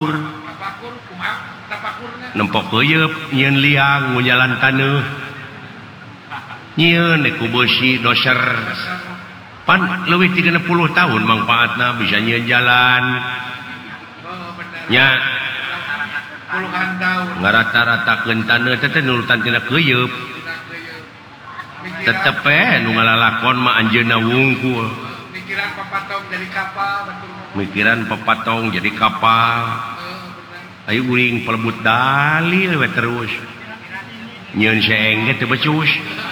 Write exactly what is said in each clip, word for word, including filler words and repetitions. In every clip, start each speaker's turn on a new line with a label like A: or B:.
A: nempok heuyeub nyieun liang ngunyalan taneuh nyieun ku beusi doser pan leuwih tiga puluh tahun mangpaatna bisa nyieun jalan nya
B: puluhan tahun
A: ngarata-ratakeun taneuh teh teh nurutan tina heuyeub tetep eh nu ngalalakon mah anjeunna wungkul
B: mikiran papatong jadi kapal betul
A: mikiran papatong jadi kapal ayo uring pelebut dalil we terus nyieun seeng ge teu becus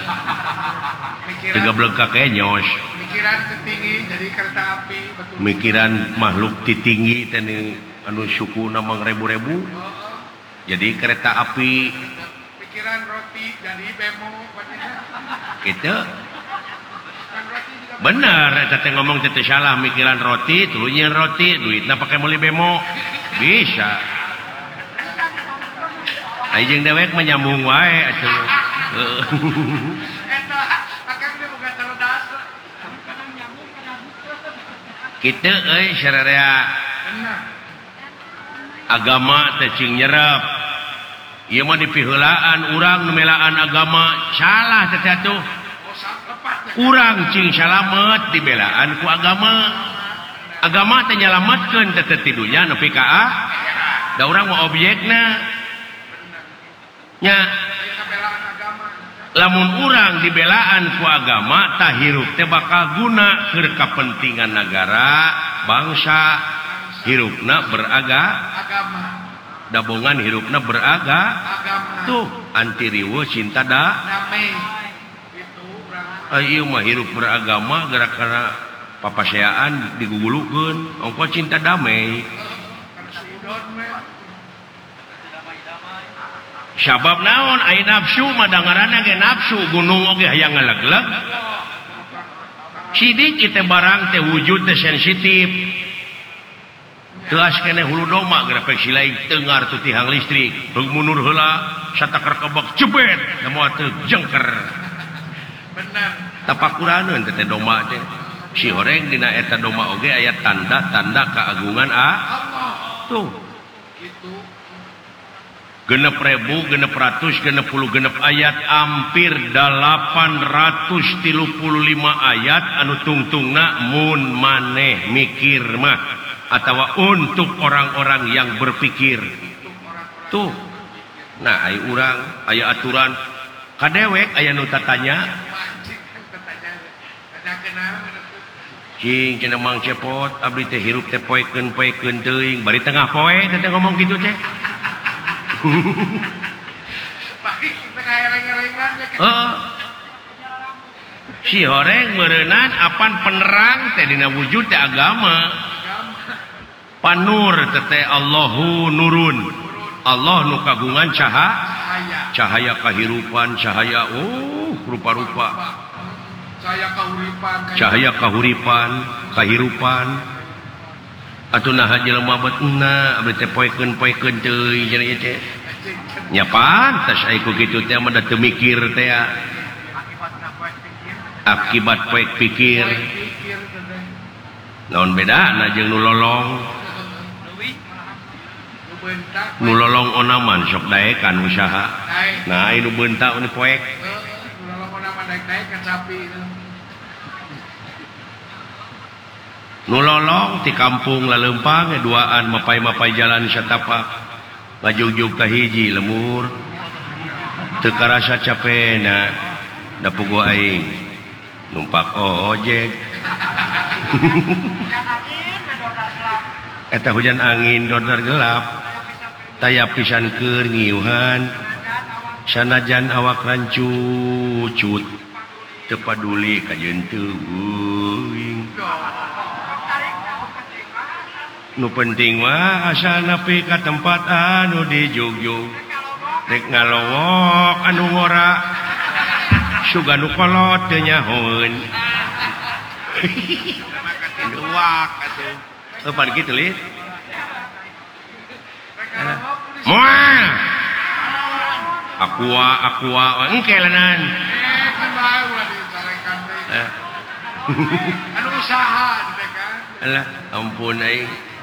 A: teu gablegak ke nyos
B: mikiran tertinggi jadi kereta api betul
A: mikiran makhluk titinggi teh anu sukuna mangrebu-rebu jadi kereta api
B: pikiran roti jadi bemo
A: gitu bener eta teh ngomong teh salah mikiran roti tulunya roti duitna pake meuli bemo bisa ai jeung dewek menyambung wae atuh
B: eta akang teh boga cerdas
A: kitu euy sararea agama teh cing nyerep ieu mah dipiheulaan urang nu melaan agama salah teh atuh urang cing salamet dibelaan ku agama agama teh nyalametkeun teh ti dunya nepi ka ah da urang mah objekna nya lamun urang dibelaan ku agama tah hirup teh bakal guna keur kapentingan negara bangsa hirupna beraga
B: agama
A: dabongan hirupna beraga
B: agama
A: tuh anti riweuh cinta da
B: name
A: ieu mah hirup beragama gara-gara papaseaan digugulukeun ongko cinta damai sabab naon aya nafsu mah dangaranna ge nafsu gunung oge hayang ngalegleg sidik teh barang teh wujud teh sensitif teas keneh hulu doma geura pek silaing teungar tu tihang listrik beug mundur heula satakar kebek jebet da moal teu jengker
B: bener
A: tapakuraneun teh doma teh si horeng dina eta doma oge aya tanda-tanda keagungan ah tuh
B: gitu
A: genep ribu genep ratus genep puluh genep ayat hampir delapan ratus tilu puluh lima ayat anu tungtungna mun maneh mikir mah atawa untuk orang-orang yang berpikir tuh nah aya urang aya aturan kadewek aya nu tatanya cing cenah mang cepot abdi teh hirup teh poekeun poekeun teuing bari tengah poe teh ngomong kitu teh heeh si horeng meureunnan apan penerang teh dina wujud teh agama panur teh Allahu nurun Allah nu kagungan cahaya cahaya kahirupan cahaya oh rupa-rupa
B: cahaya kahuripan
A: cahaya kahuripan kahirupan atuh naha jelema betna abdi teh poekeun-poekeun teuing cenah teh nya pantes aya ku kitu teh mah da teu mikir teh akibat poek pikir naon bedana jeung nu lolong nu lolong onaman sok daekan usaha nah anu beuntak nu poek
B: nu lolong onaman daek-daek kan sapi
A: nu lolong ti kampung laleumpang duaan mapai-mapai jalan satapak ngajugjug ka hiji lemur teu karasa capena da puguh aing numpak ojek eta hujan angin dodar gelap taya pisan keur ngiuhan sanajan awak rancucut teu paduli ka jeunteung euy nu penting mah asal nepi ka tempat anu dijugjug rek ngalowok anu ngora suga nu kolot teu nyahoeun duak atuh teu pan kitu lih moal aqua aqua engke lanan
B: anu usaha teh kan
A: alah ampun aing